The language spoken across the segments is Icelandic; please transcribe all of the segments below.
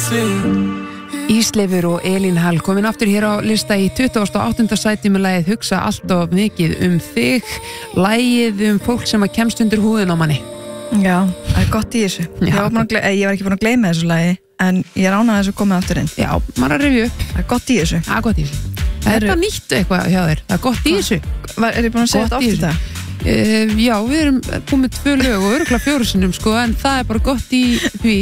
Ísleifur og Elín Hall komin aftur hér á lista í 28. sæti með lagið Hugsa allt of mikið þig, lagið fólk sem að kemst undir húðin á manni. Já, það gott í þessu. Ég var ekki búin að gleyma þessu lagi, en ég ánægði þessu komið aftur inn. Já, maður að rifja upp. Það gott í þessu. Það gott í þessu. Það þetta nýtt eitthvað hjá þér. Það gott í þessu. Er ég búin að segja þetta oft í þetta? Já, við erum búin með 2 lög og örugglega 4 sinnum sko, en það bara gott í því.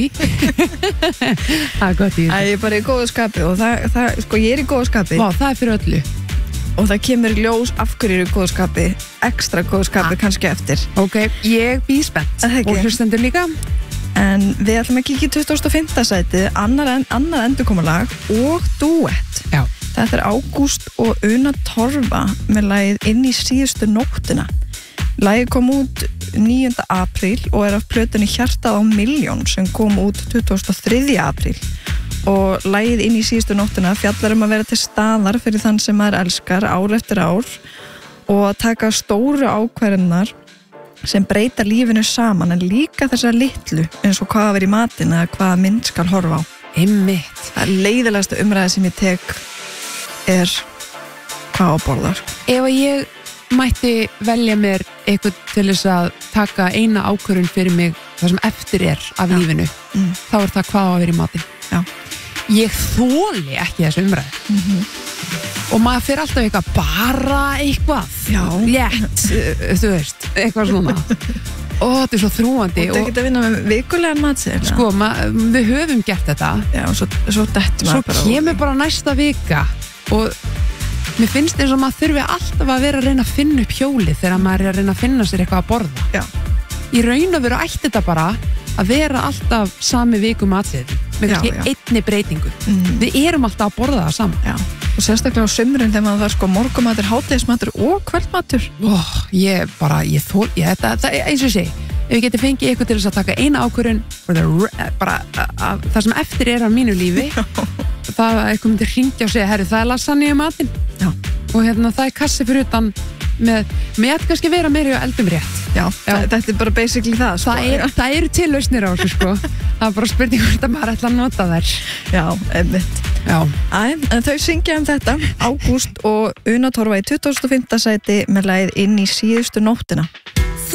Það gott í þessu. Ég bara í góðu skapi og það sko, ég í góðu skapi. Vá, það fyrir öllu. Og það kemur í ljós af hverju í góðu skapi, ekstra góðu skapi kannski eftir. Ok, ég býð spennt og hlustendur líka. En við ætlum að kíkja í 25. sæti, annað endurkomulag og duett. Já. Þetta Ágúst og Una Torfa með lagið Inn í síðustu nóttina. Lagið kom út 9. apríl og af plötunni Hjartað á milljón sem kom út 23. apríl. Og lagið Inn í síðustu nóttina fjallar að vera til staðar fyrir þann sem maður elskar ár eftir ár og að taka stóru ákvarðanir sem breyta lífinu saman en líka þessar litlu eins og hvað verið í matinn eða hvaða mynd skal horfa á. Einmitt. Það leiðilegasta umræði sem ég tek hvað á borðar. Ef ég mætti velja mér eitthvað til þess að taka eina ákvörðun fyrir mig það sem eftir af lífinu, þá það hvað á að vera í matinn. Já. Ég þoli ekki þessu umræði. Og maður fyrir alltaf eitthvað, bara eitthvað. Já. Létt, þú veist, eitthvað svona. Þetta svo þrúandi. Og það geta að vinna með vikulegan matseðil. Sko, við höfum gert þetta. Já, og svo dettum maður bara. Svo kemur bara næsta vika og mér finnst eins og maður þurfi alltaf að vera að reyna að finna upp hjólið þegar maður að reyna að finna sér eitthvað að borða. Já. Í raun og veru ætti þetta bara að vera alltaf sami viku matseðil með kannski einni breytingu. Við erum alltaf að borða það saman. Já. Og sérstaklega á sumrun þegar maður þarf sko morgumatur, hádegismatur og kvöldmatur. Þetta eins og sé, ef ég geti fengið ykkur til þess að taka eina ákvörðun bara það sem eftir af mínu lífi, það að eitthvað myndir hringja og segja, herri, það lasagne matinn. Já. Og það kassi fyrir utan með kannski vera meiri og eldum rétt. Já. Þetta bara basically það. Sko. Það eru til lausnir á þessu sko. Það bara spurning hvort að maður ætla að nota þær. Já, einmitt. Já. En þau syngja þetta, Ágúst og Una Torfa í 25. sæti með lagið Inn í síðustu nóttina.